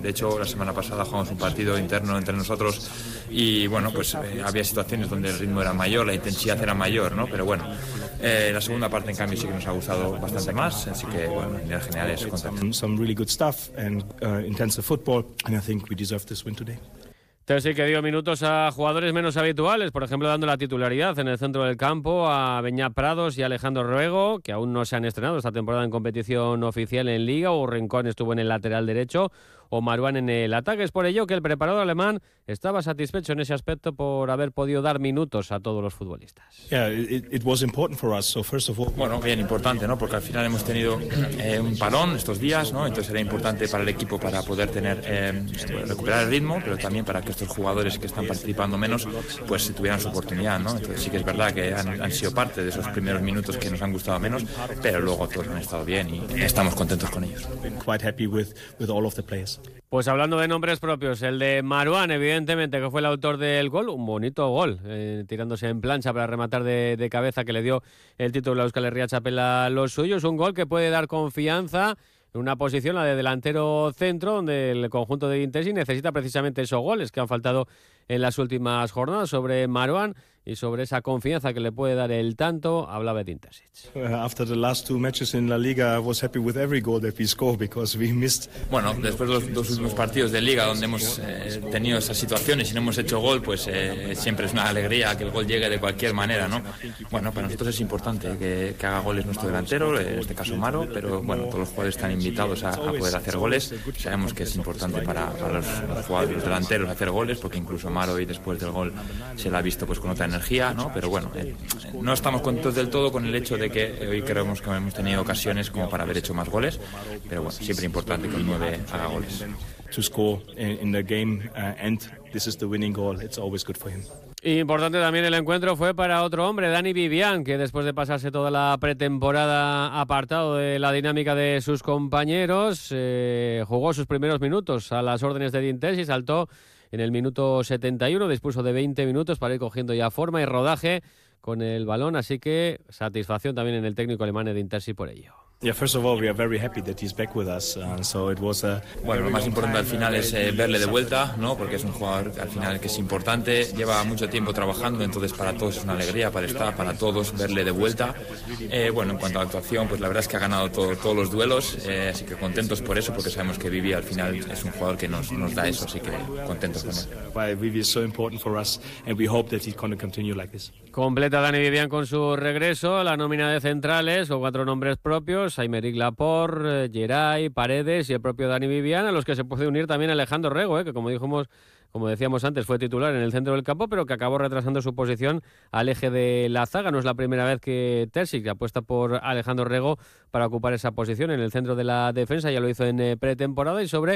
De hecho, la semana pasada jugamos un partido interno entre nosotros y bueno, pues había situaciones donde el ritmo era mayor, la intensidad era mayor, ¿no? Pero bueno, la segunda parte en cambio sí que nos ha gustado bastante más, así que bueno, en general es contento. Some really good stuff and intensive football, and I think we deserve this win today. Terzic que dio minutos a jugadores menos habituales, por ejemplo dando la titularidad en el centro del campo a Beñat Prados y Alejandro Ruego, que aún no se han estrenado esta temporada en competición oficial en Liga, o Rincón estuvo en el lateral derecho, o Marouane en el ataque. Es por ello que el preparador alemán estaba satisfecho en ese aspecto por haber podido dar minutos a todos los futbolistas. Yeah, it was important for us. So first of all, bueno, bien importante, ¿no? Porque al final hemos tenido un parón estos días, ¿no? Entonces era importante para el equipo para poder tener recuperar el ritmo, pero también para que estos jugadores que están participando menos pues tuvieran su oportunidad, ¿no? Entonces sí que es verdad que han sido parte de esos primeros minutos que nos han gustado menos, pero luego todos han estado bien y estamos contentos con ellos. Quite happy with all of the players. Pues hablando de nombres propios, el de Marouane, evidentemente, que fue el autor del gol, un bonito gol, tirándose en plancha para rematar de cabeza, que le dio el título a Euskal Herria Txapela a los suyos. Un gol que puede dar confianza en una posición, la de delantero centro, donde el conjunto de Intesi necesita precisamente esos goles que han faltado en las últimas jornadas. Sobre Marouane y sobre esa confianza que le puede dar el tanto, hablaba Edin Terzic. After the last two matches in La Liga, I was happy with every goal that we scored because we missed. Bueno, después de los dos últimos partidos de Liga donde hemos tenido esas situaciones y no hemos hecho gol, pues siempre es una alegría que el gol llegue de cualquier manera, ¿no? Bueno, para nosotros es importante que haga goles nuestro delantero, en este caso Maro, pero bueno, todos los jugadores están invitados a poder hacer goles. Sabemos que es importante para los jugadores, los delanteros, hacer goles, porque incluso Maro hoy después del gol se la ha visto pues con otra energía, ¿no? Pero bueno, no estamos contentos del todo con el hecho de que hoy creemos que hemos tenido ocasiones como para haber hecho más goles, pero bueno, siempre importante que el 9 haga goles. To score in the game and this is the winning goal. It's always good for him. Importante también el encuentro fue para otro hombre, Dani Vivian, que después de pasarse toda la pretemporada apartado de la dinámica de sus compañeros, jugó sus primeros minutos a las órdenes de Edin Terzic, saltó en el minuto 71, dispuso de 20 minutos para ir cogiendo ya forma y rodaje con el balón, así que satisfacción también en el técnico alemán Edin Terzic por ello. Yeah, first of all, we are very happy that he's back with us. So it was bueno, lo más importante al final es verle de vuelta, ¿no? Porque es un jugador al final que es importante, lleva mucho tiempo trabajando, entonces para todos es una alegría, para todos verle de vuelta. Bueno, en cuanto a la actuación, pues la verdad es que ha ganado todos los duelos, así que contentos por eso, porque sabemos que Vivi al final es un jugador que nos da eso, así que contentos con él. Vivi is so important for us and we hope that he's going to continue like this. Completa Dani Vivian con su regreso, la nómina de centrales o 4 nombres propios, Aymeric Laporte, Geray, Paredes y el propio Dani Vivian, a los que se puede unir también Alejandro Ruego, que como decíamos antes, fue titular en el centro del campo, pero que acabó retrasando su posición al eje de la zaga. No es la primera vez que Terzic apuesta por Alejandro Ruego para ocupar esa posición en el centro de la defensa, ya lo hizo en pretemporada, y sobre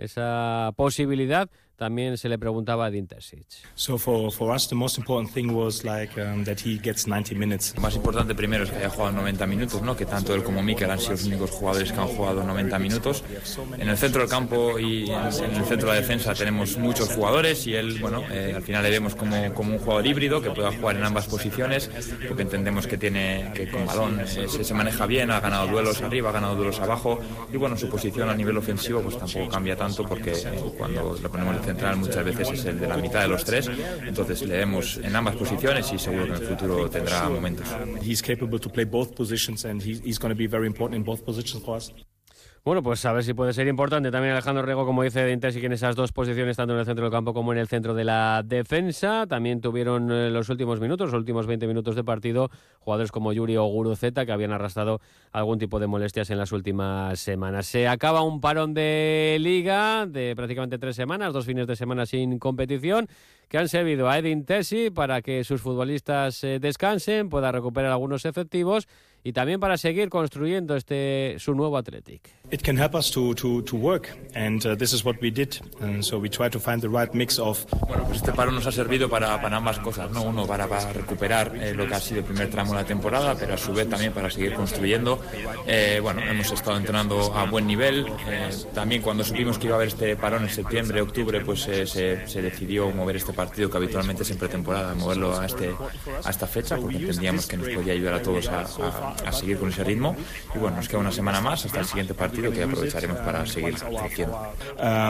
esa posibilidad también se le preguntaba a Edin Terzic. So for us the most important thing was that he gets 90 minutes. Lo más importante primero es que haya jugado 90 minutos, ¿no? Que tanto él como Mikel han sido los únicos jugadores que han jugado 90 minutos. En el centro del campo y en el centro de la defensa tenemos muchos jugadores y él, bueno, al final le vemos como un jugador híbrido que pueda jugar en ambas posiciones, porque entendemos que con balón se maneja bien, ha ganado duelos arriba, ha ganado duelos abajo y bueno, su posición a nivel ofensivo pues tampoco cambia tanto, porque cuando lo ponemos de central muchas veces es el de la mitad de los tres, entonces le vemos en ambas posiciones y seguro que en el futuro tendrá momentos. He's capable to play both positions and he's going to be very important in both positions for us. Bueno, pues a ver si puede ser importante también Alejandro Ruego, como dice Edin Terzic, en esas dos posiciones, tanto en el centro del campo como en el centro de la defensa. También tuvieron los últimos 20 minutos de partido, jugadores como Yuri o Guruceta, que habían arrastrado algún tipo de molestias en las últimas semanas. Se acaba un parón de liga de prácticamente 3 semanas, 2 fines de semana sin competición, que han servido a Edin Terzic para que sus futbolistas descansen, pueda recuperar algunos efectivos y también para seguir construyendo su nuevo Athletic. It can help us to work and this is what we did, and so we try to find the right mix of. Bueno, pues este paro nos ha servido para ambas cosas, ¿no? Uno para recuperar lo que ha sido el primer tramo de la temporada, pero a su vez también para seguir construyendo. Bueno, hemos estado entrenando a buen nivel. También cuando supimos que iba a haber este parón en septiembre, octubre, pues se decidió mover este partido que habitualmente es en pretemporada, moverlo a esta fecha, porque entendíamos que nos podía ayudar a todos a seguir con ese ritmo. Y bueno, nos queda una semana más hasta el siguiente partido que aprovecharemos para seguir creciendo.